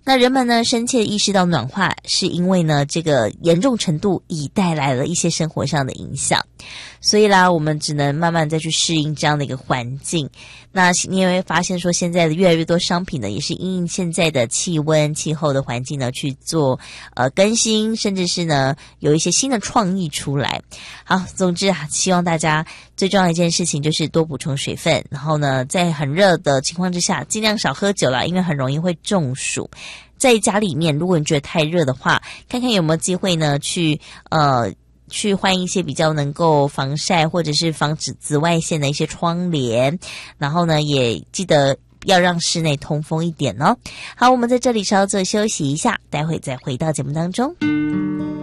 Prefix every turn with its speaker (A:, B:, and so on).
A: 那人们呢深切意识到暖化是因为呢这个严重程度已带来了一些生活上的影响，所以啦我们只能慢慢再去适应这样的一个环境。那你也会发现说现在的越来越多商品呢也是因应现在的气温气候的环境呢去做更新，甚至是呢有一些新的创意出来。好，总之啊希望大家最重要的一件事情就是多补充水分，然后呢在很热的情况之下尽量少喝酒啦，因为很容易会中暑。在家里面如果你觉得太热的话，看看有没有机会呢去换一些比较能够防晒或者是防止紫外线的一些窗帘，然后呢也记得要让室内通风一点哦。好，我们在这里稍作休息一下，待会再回到节目当中。